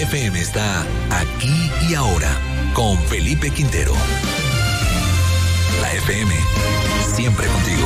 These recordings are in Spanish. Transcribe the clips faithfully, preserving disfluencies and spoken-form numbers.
F M está aquí y ahora con Felipe Quintero. La F M, siempre contigo.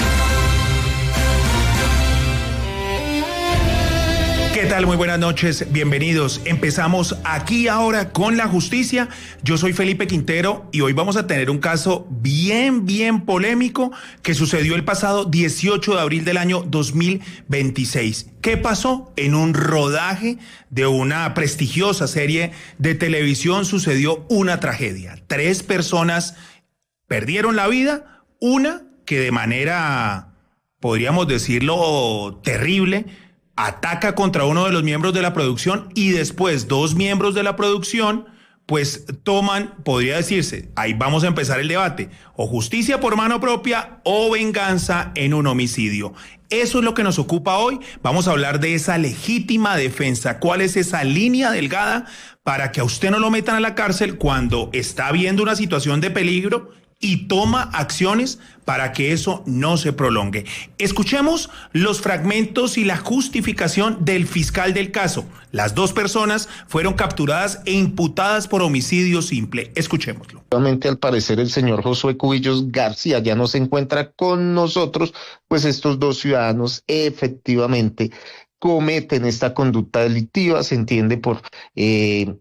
¿Qué tal? Muy buenas noches, bienvenidos. Empezamos aquí ahora con la justicia. Yo soy Felipe Quintero y hoy vamos a tener un caso bien, bien polémico que sucedió el pasado dieciocho de abril del año dos mil veintiséis. ¿Qué pasó? En un rodaje de una prestigiosa serie de televisión sucedió una tragedia. Tres personas perdieron la vida, una que de manera, podríamos decirlo, terrible, ataca contra uno de los miembros de la producción y después dos miembros de la producción pues toman, podría decirse, ahí vamos a empezar el debate, o justicia por mano propia o venganza en un homicidio. Eso es lo que nos ocupa hoy. Vamos a hablar de esa legítima defensa. ¿Cuál es esa línea delgada para que a usted no lo metan a la cárcel cuando está viendo una situación de peligro y toma acciones para que eso no se prolongue? Escuchemos los fragmentos y la justificación del fiscal del caso. Las dos personas fueron capturadas e imputadas por homicidio simple. Escuchémoslo. Al parecer el señor Josué Cubillos García ya no se encuentra con nosotros, pues estos dos ciudadanos efectivamente cometen esta conducta delictiva, se entiende por eh,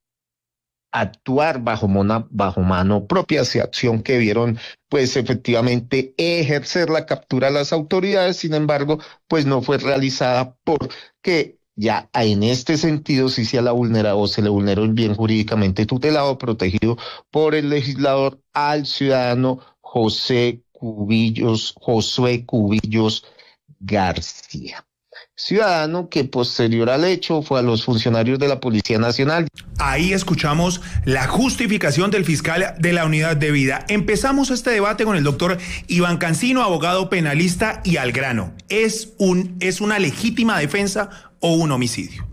actuar bajo, mona, bajo mano propia, esa acción que vieron pues efectivamente ejercer la captura a las autoridades, sin embargo pues no fue realizada porque ya en este sentido sí se la vulnera o se le vulneró el bien jurídicamente tutelado, protegido por el legislador al ciudadano José Cubillos, Josué Cubillos García. Ciudadano que posterior al hecho fue a los funcionarios de la Policía Nacional. Ahí escuchamos la justificación del fiscal de la unidad de vida. Empezamos este debate con el doctor Iván Cancino, abogado penalista y al grano. ¿Es un, es una legítima defensa o un homicidio?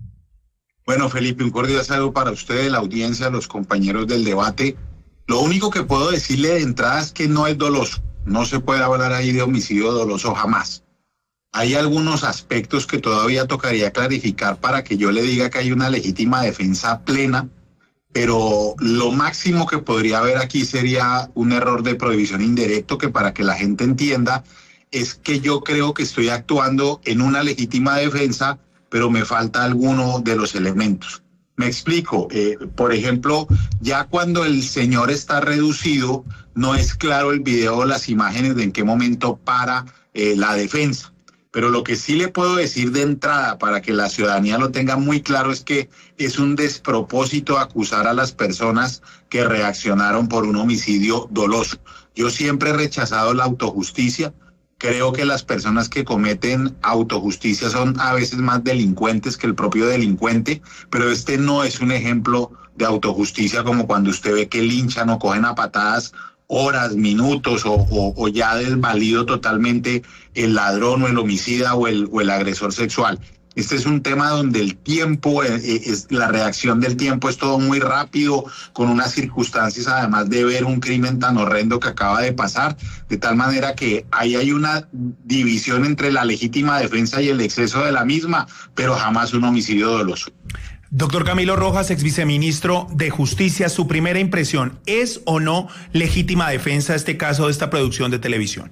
Bueno, Felipe, un cordial saludo para ustedes, la audiencia, los compañeros del debate. Lo único que puedo decirle de entrada es que no es doloso. No se puede hablar ahí de homicidio doloso jamás. Hay algunos aspectos que todavía tocaría clarificar para que yo le diga que hay una legítima defensa plena, pero lo máximo que podría haber aquí sería un error de prohibición indirecto, que para que la gente entienda es que yo creo que estoy actuando en una legítima defensa, pero me falta alguno de los elementos. Me explico, eh, por ejemplo, ya cuando el señor está reducido, no es claro el video, las imágenes de en qué momento para eh, la defensa. Pero lo que sí le puedo decir de entrada para que la ciudadanía lo tenga muy claro es que es un despropósito acusar a las personas que reaccionaron por un homicidio doloso. Yo siempre he rechazado la autojusticia. Creo que las personas que cometen autojusticia son a veces más delincuentes que el propio delincuente, pero este no es un ejemplo de autojusticia como cuando usted ve que linchan o cogen a patadas horas, minutos o, o, o ya desvalido totalmente el ladrón o el homicida o el, o el agresor sexual. Este es un tema donde el tiempo, eh, es, la reacción del tiempo es todo muy rápido, con unas circunstancias además de ver un crimen tan horrendo que acaba de pasar, de tal manera que ahí hay una división entre la legítima defensa y el exceso de la misma, pero jamás un homicidio doloso. Doctor Camilo Rojas, ex viceministro de Justicia, su primera impresión, ¿es o no legítima defensa este caso de esta producción de televisión?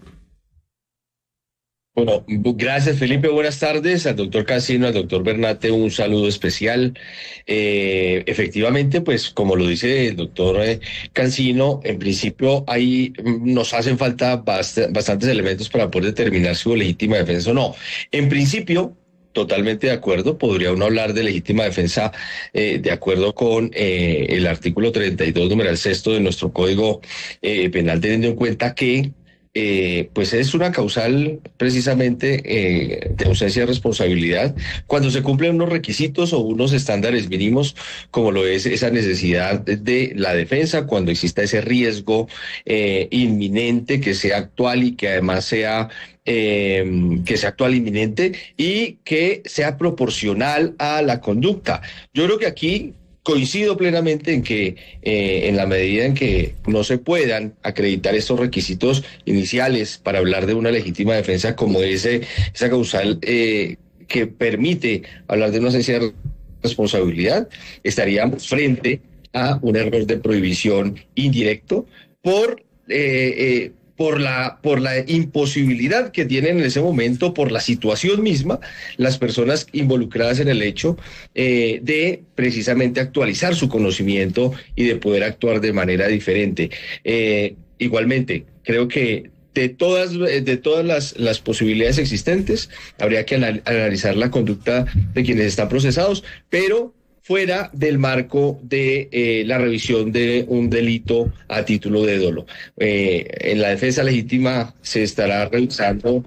Bueno, gracias Felipe, buenas tardes. Al doctor Cancino, al doctor Bernate, un saludo especial. Eh, efectivamente, pues como lo dice el doctor eh, Cancino, en principio ahí nos hacen falta bast bastantes elementos para poder determinar si hubo legítima defensa o no. En principio, totalmente de acuerdo, podría uno hablar de legítima defensa eh, de acuerdo con eh, el artículo treinta y dos, numeral sexto de nuestro Código eh, Penal, teniendo en cuenta que Eh, pues es una causal precisamente eh, de ausencia de responsabilidad cuando se cumplen unos requisitos o unos estándares mínimos, como lo es esa necesidad de la defensa, cuando exista ese riesgo eh, inminente, que sea actual y que además sea eh, que sea actual inminente y que sea proporcional a la conducta. Yo creo que aquí coincido plenamente en que eh, en la medida en que no se puedan acreditar estos requisitos iniciales para hablar de una legítima defensa como ese, esa causal eh, que permite hablar de una ausencia de responsabilidad, estaríamos frente a un error de prohibición indirecto por eh, eh, por la por la imposibilidad que tienen en ese momento, por la situación misma, las personas involucradas en el hecho eh, de precisamente actualizar su conocimiento y de poder actuar de manera diferente. Eh, igualmente, creo que de todas de todas las, las posibilidades existentes, habría que anal- analizar la conducta de quienes están procesados, pero fuera del marco de eh, la revisión de un delito a título de dolo. Eh, en la defensa legítima se estará revisando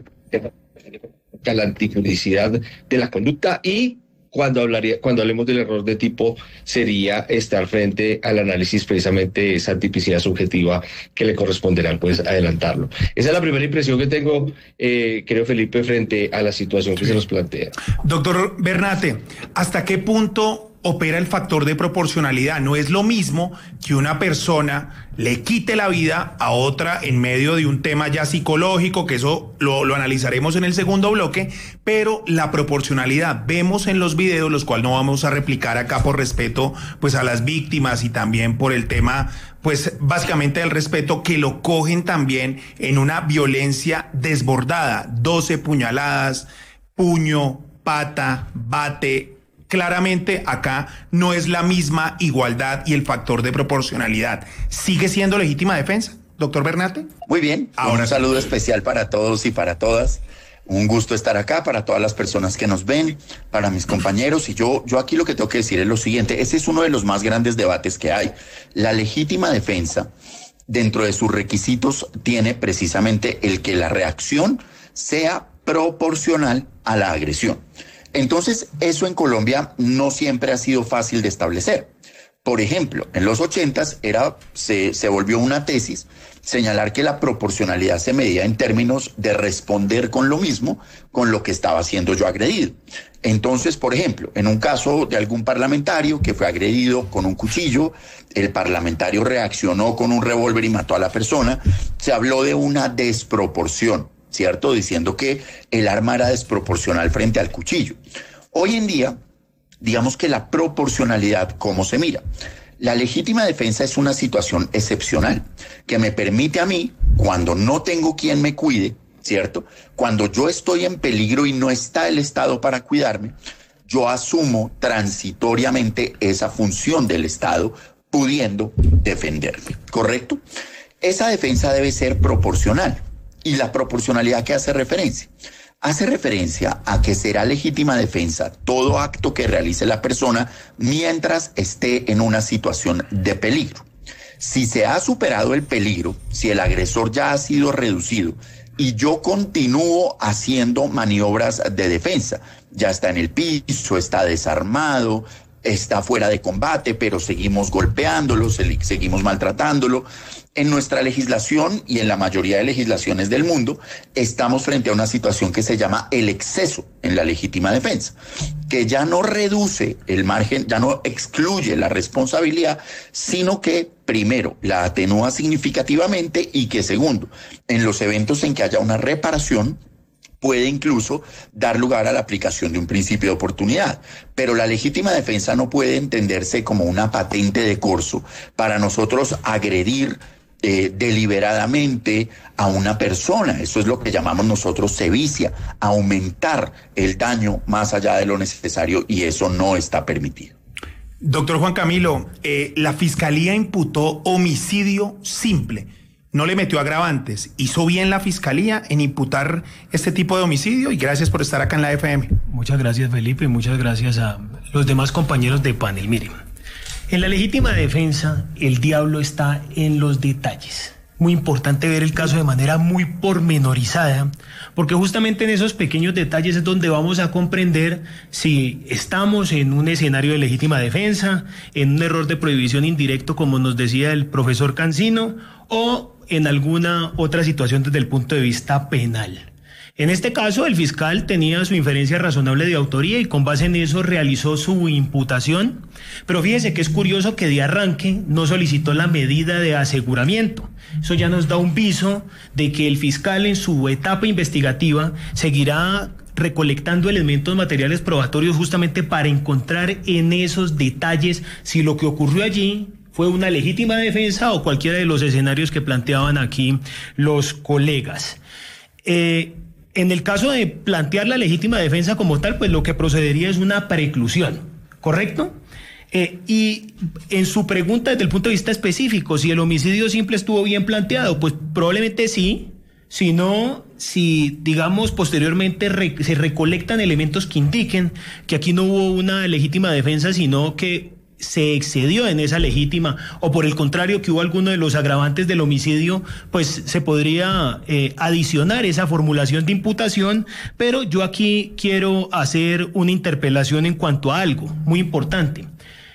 la antijudicidad de la conducta, y cuando hablaría, cuando hablemos del error de tipo, sería estar frente al análisis precisamente de esa tipicidad subjetiva que le corresponderá pues adelantarlo. Esa es la primera impresión que tengo, eh, creo, Felipe, frente a la situación que sí se nos plantea. Doctor Bernate, ¿hasta qué punto opera el factor de proporcionalidad? No es lo mismo que una persona le quite la vida a otra en medio de un tema ya psicológico, que eso lo, lo analizaremos en el segundo bloque, pero la proporcionalidad, vemos en los videos, los cuales no vamos a replicar acá por respeto pues a las víctimas y también por el tema pues básicamente del respeto, que lo cogen también en una violencia desbordada, doce puñaladas, puño, pata, bate. Claramente acá no es la misma igualdad y el factor de proporcionalidad. ¿Sigue siendo legítima defensa, doctor Bernate? Muy bien, ahora un saludo especial para todos y para todas. Un gusto estar acá, para todas las personas que nos ven, para mis compañeros. Y yo, yo aquí lo que tengo que decir es lo siguiente: este es uno de los más grandes debates que hay. La legítima defensa, dentro de sus requisitos, tiene precisamente el que la reacción sea proporcional a la agresión. Entonces, eso en Colombia no siempre ha sido fácil de establecer. Por ejemplo, en los ochentas era, se, se volvió una tesis señalar que la proporcionalidad se medía en términos de responder con lo mismo con lo que estaba siendo yo agredido. Entonces, por ejemplo, en un caso de algún parlamentario que fue agredido con un cuchillo, el parlamentario reaccionó con un revólver y mató a la persona, se habló de una desproporción, ¿cierto? Diciendo que el arma era desproporcional frente al cuchillo. Hoy en día, digamos que la proporcionalidad, ¿cómo se mira? La legítima defensa es una situación excepcional que me permite a mí, cuando no tengo quien me cuide, ¿cierto? Cuando yo estoy en peligro y no está el Estado para cuidarme, yo asumo transitoriamente esa función del Estado, pudiendo defenderme, ¿correcto? Esa defensa debe ser proporcional. ¿Y la proporcionalidad qué hace referencia? Hace referencia a que será legítima defensa todo acto que realice la persona mientras esté en una situación de peligro. Si se ha superado el peligro, si el agresor ya ha sido reducido y yo continúo haciendo maniobras de defensa, ya está en el piso, está desarmado, está fuera de combate, pero seguimos golpeándolo, seguimos maltratándolo. En nuestra legislación y en la mayoría de legislaciones del mundo estamos frente a una situación que se llama el exceso en la legítima defensa, que ya no reduce el margen, ya no excluye la responsabilidad, sino que primero la atenúa significativamente y que segundo, en los eventos en que haya una reparación, puede incluso dar lugar a la aplicación de un principio de oportunidad. Pero la legítima defensa no puede entenderse como una patente de corso para nosotros agredir eh, deliberadamente a una persona. Eso es lo que llamamos nosotros sevicia, aumentar el daño más allá de lo necesario, y eso no está permitido. Doctor Juan Camilo, eh, la Fiscalía imputó homicidio simple. No le metió agravantes. ¿Hizo bien la Fiscalía en imputar este tipo de homicidio? Y gracias por estar acá en la F M. Muchas gracias, Felipe, y muchas gracias a los demás compañeros de panel. Miren, en la legítima defensa, el diablo está en los detalles. Muy importante ver el caso de manera muy pormenorizada, porque justamente en esos pequeños detalles es donde vamos a comprender si estamos en un escenario de legítima defensa, en un error de prohibición indirecto, como nos decía el profesor Cancino, o en alguna otra situación desde el punto de vista penal. En este caso, el fiscal tenía su inferencia razonable de autoría y con base en eso realizó su imputación, pero fíjese que es curioso que de arranque no solicitó la medida de aseguramiento. Eso ya nos da un viso de que el fiscal en su etapa investigativa seguirá recolectando elementos materiales probatorios justamente para encontrar en esos detalles si lo que ocurrió allí fue una legítima defensa o cualquiera de los escenarios que planteaban aquí los colegas. Eh, en el caso de plantear la legítima defensa como tal, pues lo que procedería es una preclusión, ¿correcto? Eh, y en su pregunta desde el punto de vista específico, si el homicidio simple estuvo bien planteado, pues probablemente sí, si no, si digamos posteriormente re, se recolectan elementos que indiquen que aquí no hubo una legítima defensa, sino que se excedió en esa legítima, o por el contrario que hubo alguno de los agravantes del homicidio, pues se podría eh, adicionar esa formulación de imputación. Pero yo aquí quiero hacer una interpelación en cuanto a algo muy importante.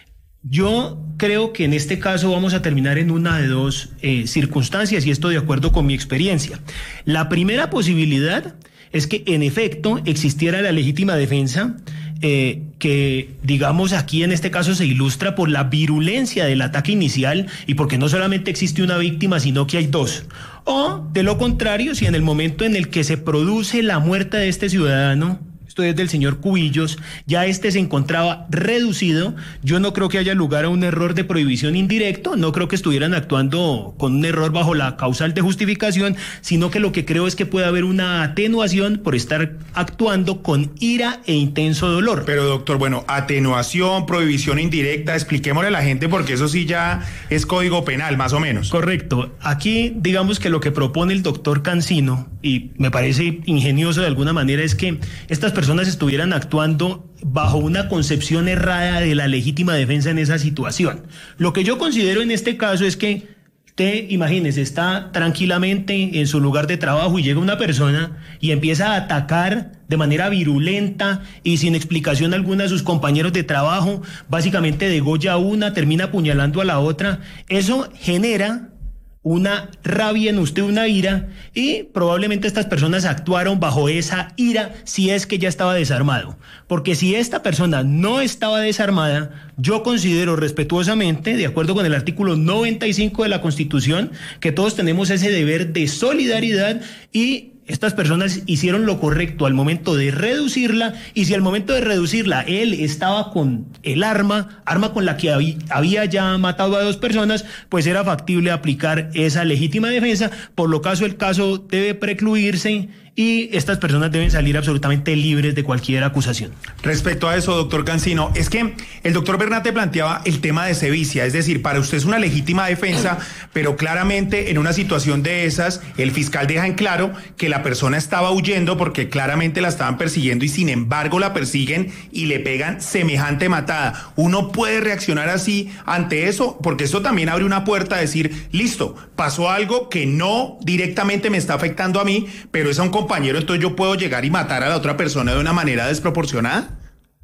Yo creo que en este caso vamos a terminar en una de dos eh, circunstancias, y esto de acuerdo con mi experiencia. La primera posibilidad es que en efecto existiera la legítima defensa, eh, que digamos aquí en este caso se ilustra por la virulencia del ataque inicial y porque no solamente existe una víctima, sino que hay dos. O de lo contrario, si en el momento en el que se produce la muerte de este ciudadano, esto es del señor Cubillos, ya este se encontraba reducido, yo no creo que haya lugar a un error de prohibición indirecto, no creo que estuvieran actuando con un error bajo la causal de justificación, sino que lo que creo es que puede haber una atenuación por estar actuando con ira e intenso dolor. Pero doctor, bueno, atenuación, prohibición indirecta, expliquémosle a la gente porque eso sí ya es código penal, más o menos. Correcto. Aquí digamos que lo que propone el doctor Cancino, y me parece ingenioso de alguna manera, es que estas personas personas estuvieran actuando bajo una concepción errada de la legítima defensa en esa situación. Lo que yo considero en este caso es que usted, imagínese, está tranquilamente en su lugar de trabajo y llega una persona y empieza a atacar de manera virulenta y sin explicación alguna a sus compañeros de trabajo, básicamente degolla a una, termina apuñalando a la otra. Eso genera una rabia en usted, una ira, y probablemente estas personas actuaron bajo esa ira si es que ya estaba desarmado. Porque si esta persona no estaba desarmada, yo considero respetuosamente, de acuerdo con el artículo noventa y cinco de la Constitución, que todos tenemos ese deber de solidaridad y estas personas hicieron lo correcto al momento de reducirla, y si al momento de reducirla él estaba con el arma, arma con la que había, había ya matado a dos personas, pues era factible aplicar esa legítima defensa. Por lo caso, el caso debe precluirse y estas personas deben salir absolutamente libres de cualquier acusación. Respecto a eso, doctor Cancino, es que el doctor Bernate planteaba el tema de sevicia, es decir, para usted es una legítima defensa, pero claramente en una situación de esas, el fiscal deja en claro que la persona estaba huyendo porque claramente la estaban persiguiendo y sin embargo la persiguen y le pegan semejante matada. Uno puede reaccionar así ante eso, porque esto también abre una puerta a decir, listo, pasó algo que no directamente me está afectando a mí, pero es a un compañero, entonces yo puedo llegar y matar a la otra persona de una manera desproporcionada.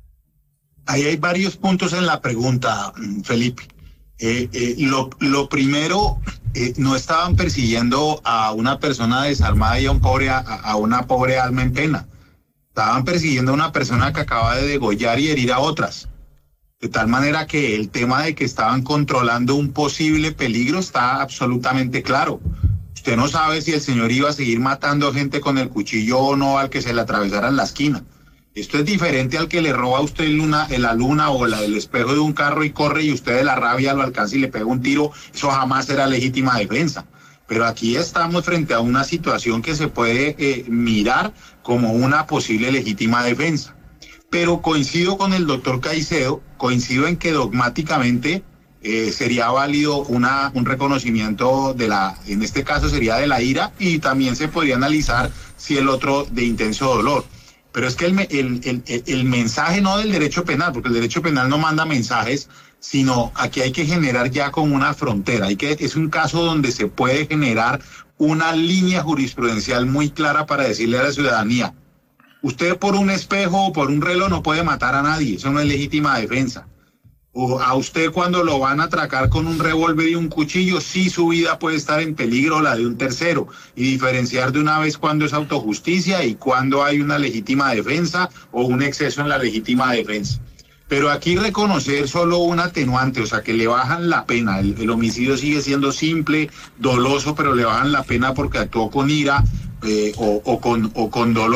Ahí hay varios puntos en la pregunta, Felipe. Eh, eh, lo, lo primero, eh, no estaban persiguiendo a una persona desarmada y a, un pobre, a, a una pobre alma en pena. Estaban persiguiendo a una persona que acaba de degollar y herir a otras. De tal manera que el tema de que estaban controlando un posible peligro está absolutamente claro. Usted no sabe si el señor iba a seguir matando gente con el cuchillo o no al que se le atravesara en la esquina. Esto es diferente al que le roba a usted luna, la luna o la, el espejo de un carro y corre y usted de la rabia lo alcanza y le pega un tiro. Eso jamás será legítima defensa. Pero aquí estamos frente a una situación que se puede eh, mirar como una posible legítima defensa. Pero coincido con el doctor Caicedo, coincido en que dogmáticamente Eh, sería válido una, un reconocimiento de la, en este caso sería de la ira, y también se podría analizar si el otro de intenso dolor. Pero es que el, el, el, el mensaje no del derecho penal, porque el derecho penal no manda mensajes, sino aquí hay que generar ya como una frontera. Hay que, es un caso donde se puede generar una línea jurisprudencial muy clara para decirle a la ciudadanía, usted por un espejo o por un reloj no puede matar a nadie, eso no es legítima defensa. O a usted cuando lo van a atracar con un revólver y un cuchillo, sí su vida puede estar en peligro, la de un tercero, y diferenciar de una vez cuándo es autojusticia y cuándo hay una legítima defensa o un exceso en la legítima defensa. Pero aquí reconocer solo un atenuante, o sea, que le bajan la pena, el, el homicidio sigue siendo simple, doloso, pero le bajan la pena porque actuó con ira eh, o, o, con, o con dolor,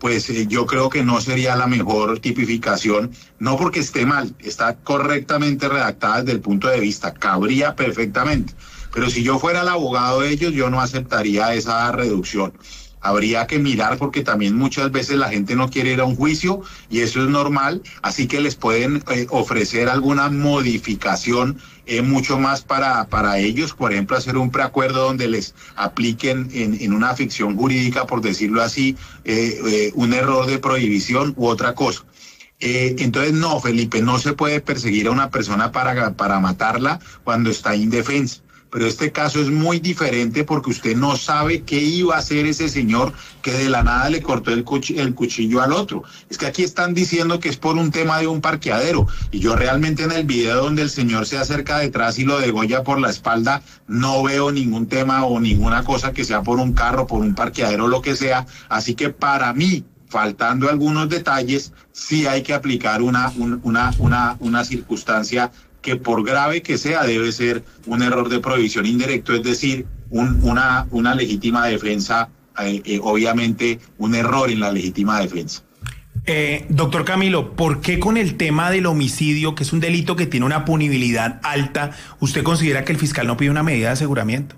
pues eh, yo creo que no sería la mejor tipificación, no porque esté mal, está correctamente redactada desde el punto de vista, cabría perfectamente, pero si yo fuera el abogado de ellos, yo no aceptaría esa reducción. Habría que mirar porque también muchas veces la gente no quiere ir a un juicio y eso es normal, así que les pueden eh, ofrecer alguna modificación eh, mucho más para, para ellos, por ejemplo, hacer un preacuerdo donde les apliquen en, en una ficción jurídica, por decirlo así, eh, eh, un error de prohibición u otra cosa. Eh, entonces, no, Felipe, no se puede perseguir a una persona para, para matarla cuando está indefensa. Pero este caso es muy diferente porque usted no sabe qué iba a hacer ese señor que de la nada le cortó el, cuch- el cuchillo al otro. Es que aquí están diciendo que es por un tema de un parqueadero. Y yo realmente en el video donde el señor se acerca detrás y lo degolla por la espalda, no veo ningún tema o ninguna cosa que sea por un carro, por un parqueadero, lo que sea. Así que para mí, faltando algunos detalles, sí hay que aplicar una, un, una, una, una circunstancia que por grave que sea debe ser un error de prohibición indirecto, es decir, un, una, una legítima defensa, eh, eh, obviamente un error en la legítima defensa. Eh, doctor Camilo, ¿por qué con el tema del homicidio, que es un delito que tiene una punibilidad alta, usted considera que el fiscal no pide una medida de aseguramiento?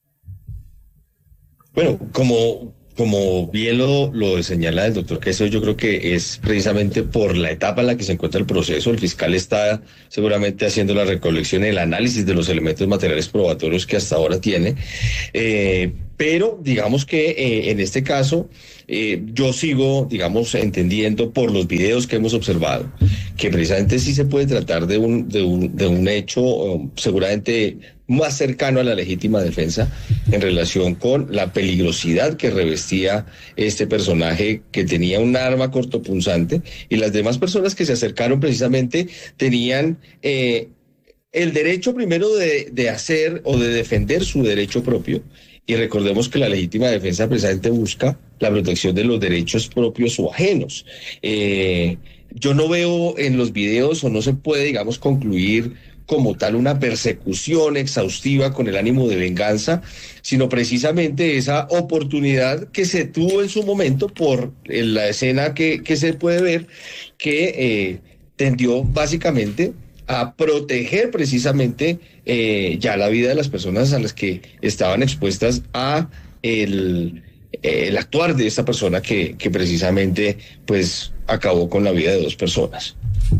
Bueno, como... Como bien lo, lo señala el doctor Queso, yo creo que es precisamente por la etapa en la que se encuentra el proceso. El fiscal está seguramente haciendo la recolección y el análisis de los elementos materiales probatorios que hasta ahora tiene. Eh, pero digamos que eh, en este caso eh, yo sigo, digamos, entendiendo por los videos que hemos observado que precisamente sí se puede tratar de un, de un, de un hecho um, seguramente más cercano a la legítima defensa en relación con la peligrosidad que revestía este personaje que tenía un arma cortopunzante, y las demás personas que se acercaron precisamente tenían eh, el derecho primero de, de hacer o de defender su derecho propio. Y recordemos que la legítima defensa precisamente busca la protección de los derechos propios o ajenos. Eh, yo no veo en los videos, o no se puede, digamos, concluir como tal una persecución exhaustiva con el ánimo de venganza, sino precisamente esa oportunidad que se tuvo en su momento por la escena que, que se puede ver, que eh, tendió básicamente a proteger precisamente eh, ya la vida de las personas a las que estaban expuestas a el, el actuar de esta persona que, que precisamente pues acabó con la vida de dos personas.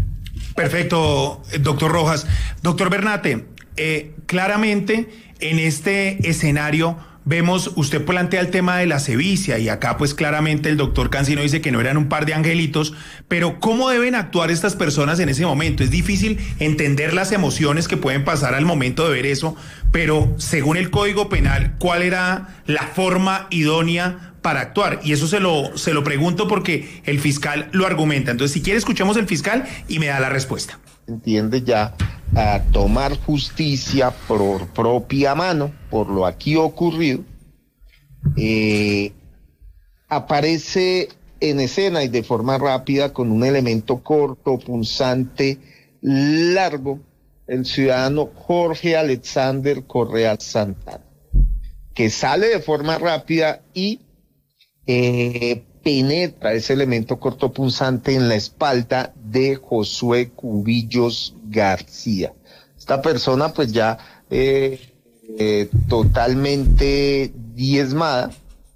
Perfecto, doctor Rojas. Doctor Bernate, eh, claramente en este escenario vemos, usted plantea el tema de la sevicia y acá pues claramente el doctor Cancino dice que no eran un par de angelitos, pero ¿cómo deben actuar estas personas en ese momento? Es difícil entender las emociones que pueden pasar al momento de ver eso, pero según el Código Penal, ¿cuál era la forma idónea para actuar? Y eso se lo, se lo pregunto porque el fiscal lo argumenta. Entonces, si quiere, escuchemos el fiscal y me da la respuesta. Entiende ya a tomar justicia por propia mano, por lo aquí ocurrido, eh, aparece en escena y de forma rápida con un elemento corto, punzante, largo, el ciudadano Jorge Alexander Correa Santana, que sale de forma rápida y eh, penetra ese elemento cortopunzante en la espalda de Josué Cubillos García. Esta persona pues ya eh, eh, totalmente diezmada,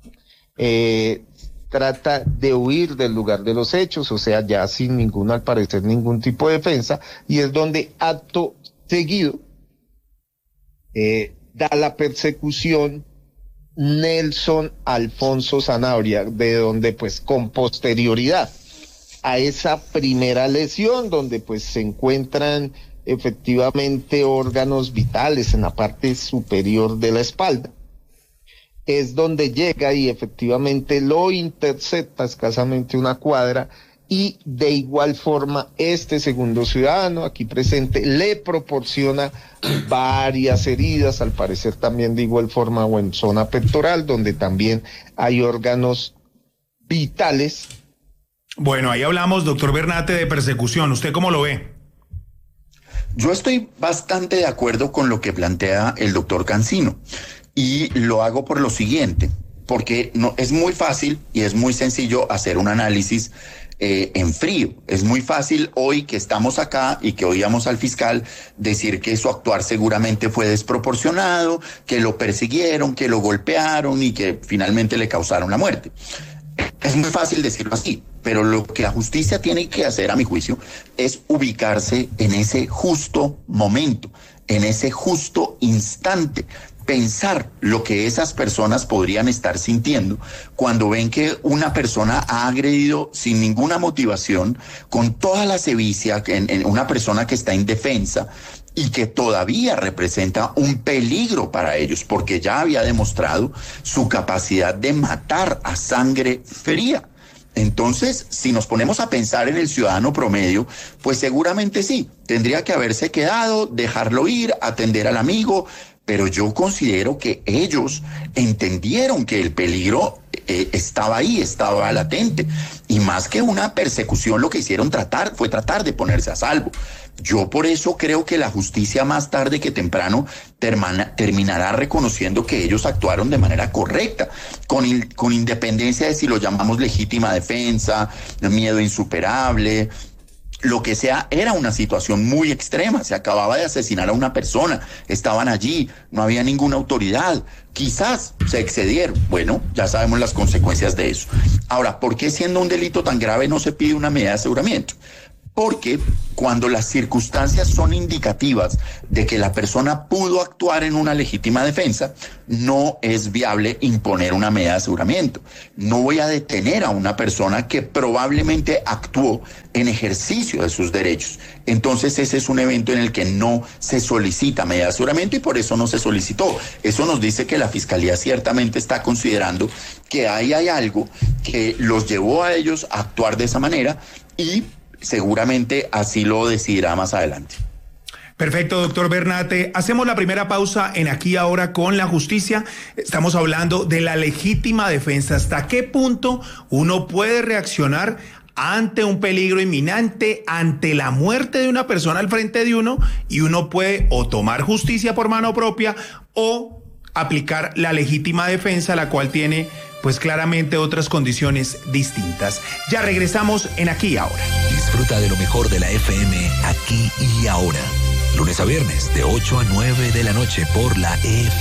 eh, trata de huir del lugar de los hechos, o sea, ya sin ningún, al parecer, ningún tipo de defensa, y es donde acto seguido eh, da la persecución Nelson Alfonso Zanabria, de donde pues con posterioridad a esa primera lesión, donde pues se encuentran efectivamente órganos vitales en la parte superior de la espalda, es donde llega y efectivamente lo intercepta escasamente una cuadra, y de igual forma este segundo ciudadano aquí presente le proporciona varias heridas, al parecer también de igual forma o en zona pectoral, donde también hay órganos vitales. Bueno, ahí hablamos, doctor Bernate, de persecución. ¿Usted cómo lo ve? Yo estoy bastante de acuerdo con lo que plantea el doctor Cancino, y lo hago por lo siguiente. porque no, es muy fácil y es muy sencillo hacer un análisis Eh, en frío. Es muy fácil hoy que estamos acá y que oíamos al fiscal decir que su actuar seguramente fue desproporcionado, que lo persiguieron, que lo golpearon y que finalmente le causaron la muerte. Es muy fácil decirlo así, pero lo que la justicia tiene que hacer, a mi juicio, es ubicarse en ese justo momento, en ese justo instante, pensar lo que esas personas podrían estar sintiendo cuando ven que una persona ha agredido sin ninguna motivación, con toda la sevicia, en, en una persona que está indefensa y que todavía representa un peligro para ellos, porque ya había demostrado su capacidad de matar a sangre fría. Entonces, si nos ponemos a pensar en el ciudadano promedio, pues seguramente sí, tendría que haberse quedado, dejarlo ir, atender al amigo, pero yo considero que ellos entendieron que el peligro eh, estaba ahí, estaba latente, y más que una persecución, lo que hicieron tratar fue tratar de ponerse a salvo. Yo por eso creo que la justicia más tarde que temprano termina, terminará reconociendo que ellos actuaron de manera correcta, con, in, con independencia de si lo llamamos legítima defensa, miedo insuperable, lo que sea. Era una situación muy extrema, se acababa de asesinar a una persona, estaban allí, no había ninguna autoridad, quizás se excedieron, bueno, ya sabemos las consecuencias de eso. Ahora, ¿por qué siendo un delito tan grave no se pide una medida de aseguramiento? Porque cuando las circunstancias son indicativas de que la persona pudo actuar en una legítima defensa, no es viable imponer una medida de aseguramiento. No voy a detener a una persona que probablemente actuó en ejercicio de sus derechos. Entonces ese es un evento en el que no se solicita medida de aseguramiento y por eso no se solicitó. Eso nos dice que la Fiscalía ciertamente está considerando que ahí hay algo que los llevó a ellos a actuar de esa manera y seguramente así lo decidirá más adelante. Perfecto, doctor Bernate. Hacemos la primera pausa en Aquí Ahora con la Justicia. Estamos hablando de la legítima defensa. ¿Hasta qué punto uno puede reaccionar ante un peligro inminente, ante la muerte de una persona al frente de uno, y uno puede o tomar justicia por mano propia o aplicar la legítima defensa, la cual tiene pues claramente otras condiciones distintas? Ya regresamos en Aquí Ahora. Disfruta de lo mejor de la F M Aquí y Ahora. Lunes a viernes de ocho a nueve de la noche por la F M.